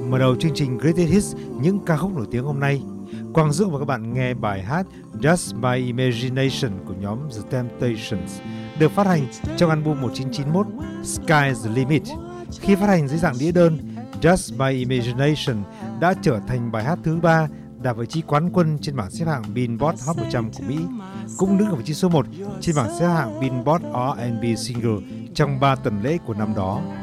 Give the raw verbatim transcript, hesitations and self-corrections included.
Mở đầu chương trình Greatest Hits những ca khúc nổi tiếng hôm nay, Quang Dũng và các bạn nghe bài hát Just My Imagination của nhóm The Temptations, được phát hành trong album một chín chín mốt Sky's the Limit. Khi phát hành dưới dạng đĩa đơn, Just My Imagination đã trở thành bài hát thứ ba đạt vị trí quán quân trên bảng xếp hạng Billboard Hot một trăm của Mỹ, cũng đứng ở vị trí số một trên bảng xếp hạng Billboard R and B Single trong ba tuần lễ của năm đó.